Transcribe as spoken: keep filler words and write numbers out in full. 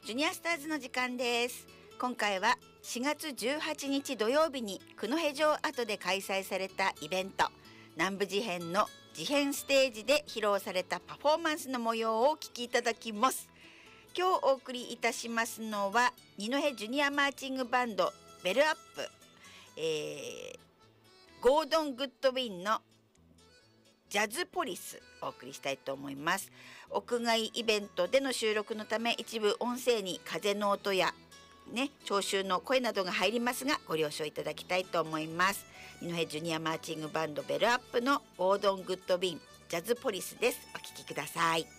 ジュニアスターズの時間です。今回はしがつじゅうはちにち土曜日に九戸城跡で開催されたイベント、南部事変の事変ステージで披露されたパフォーマンスの模様をお聞きいただきます。今日お送りいたしますのは二戸ジュニアマーチングバンドベルアップ、えー、ゴードングッドウィンのジャズポリスお送りしたいと思います。屋外イベントでの収録のため一部音声に風の音やね、聴衆の声などが入りますがご了承いただきたいと思います。二戸ジュニアマーチングバンドベルアップのゴードングッドウィンジャズポリスです。お聴きください。